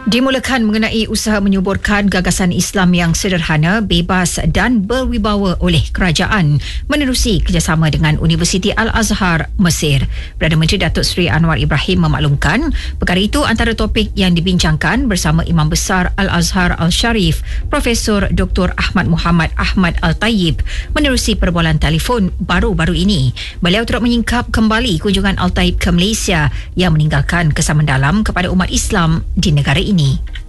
Dimulakan mengenai usaha menyuburkan gagasan Islam yang sederhana, bebas dan berwibawa oleh kerajaan menerusi kerjasama dengan Universiti Al-Azhar, Mesir. Perdana Menteri Datuk Seri Anwar Ibrahim memaklumkan perkara itu antara topik yang dibincangkan bersama Imam Besar Al-Azhar Al-Sharif, Profesor Dr. Ahmad Muhammad Ahmad Al-Tayyib menerusi perbualan telefon baru-baru ini. Beliau turut menyingkap kembali kunjungan Al-Tayyib ke Malaysia yang meninggalkan kesan mendalam kepada umat Islam di negara ini.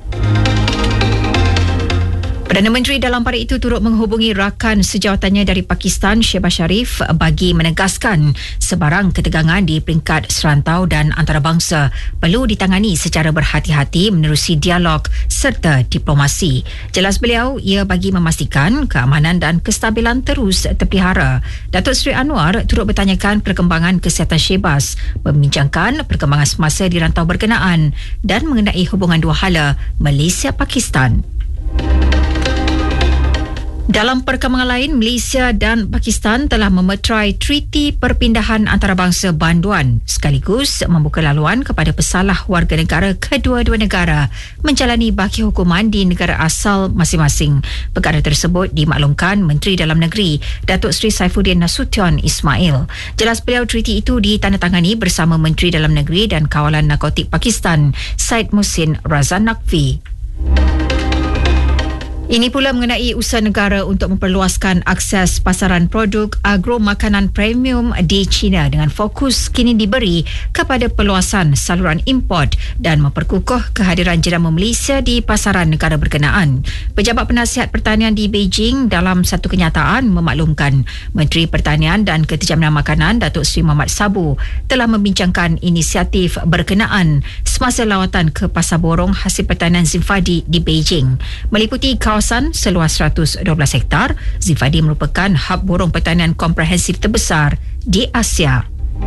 Perdana Menteri dalam pada itu turut menghubungi rakan sejawatannya dari Pakistan, Shehbaz Sharif, bagi menegaskan sebarang ketegangan di peringkat serantau dan antarabangsa perlu ditangani secara berhati-hati menerusi dialog serta diplomasi. Jelas beliau, ia bagi memastikan keamanan dan kestabilan terus terpelihara. Datuk Seri Anwar turut bertanyakan perkembangan kesihatan Shehbaz, membincangkan perkembangan semasa di rantau berkenaan dan mengenai hubungan dua hala Malaysia-Pakistan. Dalam perkembangan lain, Malaysia dan Pakistan telah memeterai Treaty Perpindahan Antarabangsa Banduan sekaligus membuka laluan kepada pesalah warga negara kedua-dua negara menjalani baki hukuman di negara asal masing-masing. Perkara tersebut dimaklumkan Menteri Dalam Negeri Datuk Seri Saifuddin Nasution Ismail. Jelas beliau treaty itu ditandatangani bersama Menteri Dalam Negeri dan Kawalan Narkotik Pakistan Syed Muhsin Razan Naqvi. Ini pula mengenai usaha negara untuk memperluaskan akses pasaran produk agro makanan premium di China dengan fokus kini diberi kepada perluasan saluran import dan memperkukuh kehadiran jenama Malaysia di pasaran negara berkenaan. Pejabat Penasihat Pertanian di Beijing dalam satu kenyataan memaklumkan Menteri Pertanian dan Ketersediaan Makanan Datuk Seri Muhammad Sabu telah membincangkan inisiatif berkenaan semasa lawatan ke Pasar Borong Hasil Pertanian Zinfadi di Beijing. Meliputi kawasan seluas 112 hektar, Zinfadi merupakan hub borong pertanian komprehensif terbesar di Asia.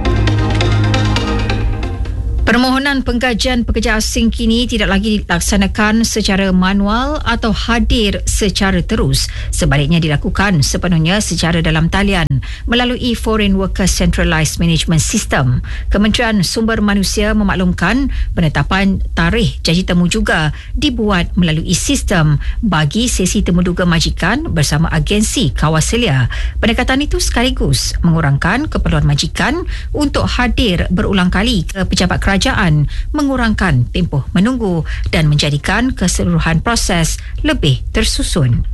Permohonan penggajian pekerja asing kini tidak lagi dilaksanakan secara manual atau hadir secara terus. Sebaliknya dilakukan sepenuhnya secara dalam talian melalui Foreign Workers Centralised Management System. Kementerian Sumber Manusia memaklumkan penetapan tarikh janji temu juga dibuat melalui sistem bagi sesi temuduga majikan bersama agensi kawaselia. Pendekatan itu sekaligus mengurangkan keperluan majikan untuk hadir berulang kali ke pejabat kerajaan, mengurangkan tempoh menunggu dan menjadikan keseluruhan proses lebih tersusun.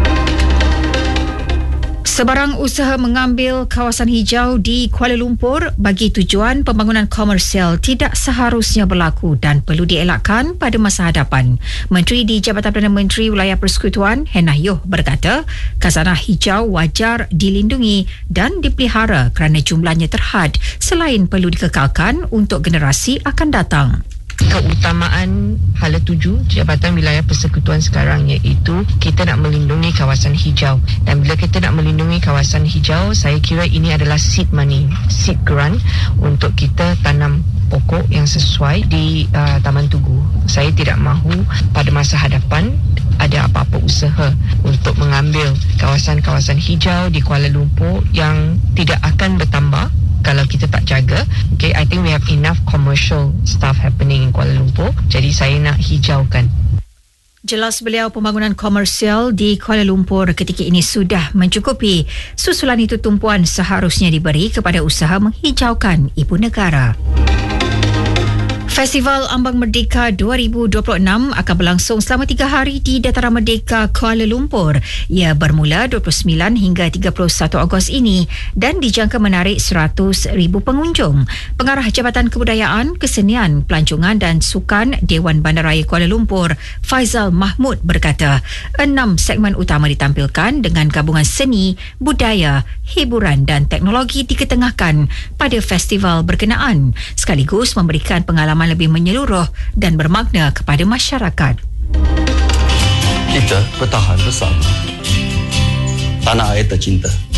Sebarang usaha mengambil kawasan hijau di Kuala Lumpur bagi tujuan pembangunan komersial tidak seharusnya berlaku dan perlu dielakkan pada masa hadapan. Menteri di Jabatan Perdana Menteri Wilayah Persekutuan, Hannah Yeoh berkata, khazanah hijau wajar dilindungi dan dipelihara kerana jumlahnya terhad selain perlu dikekalkan untuk generasi akan datang. Keutamaan hala 7 Jabatan Wilayah Persekutuan sekarang iaitu kita nak melindungi kawasan hijau, dan bila kita nak melindungi kawasan hijau, saya kira ini adalah seed money, seed grant untuk kita tanam pokok yang sesuai di Taman Tugu. Saya tidak mahu pada masa hadapan ada apa-apa usaha untuk mengambil kawasan-kawasan hijau di Kuala Lumpur yang tidak akan bertambah kalau kita tak jaga. Okay, I think we have enough commercial stuff happening in Kuala Lumpur. Jadi saya nak hijaukan. Jelas beliau, pembangunan komersial di Kuala Lumpur ketika ini sudah mencukupi. Susulan itu tumpuan seharusnya diberi kepada usaha menghijaukan ibu negara. Festival Ambang Merdeka 2026 akan berlangsung selama 3 hari di Dataran Merdeka Kuala Lumpur. Ia bermula 29 hingga 31 Ogos ini dan dijangka menarik 100,000 pengunjung. Pengarah Jabatan Kebudayaan, Kesenian, Pelancongan dan Sukan Dewan Bandaraya Kuala Lumpur, Faizal Mahmud berkata, 6 segmen utama ditampilkan dengan gabungan seni, budaya, hiburan dan teknologi diketengahkan pada festival berkenaan, sekaligus memberikan pengalaman lebih menyeluruh dan bermakna kepada masyarakat. Kita bertahan bersama. Tanah air tercinta.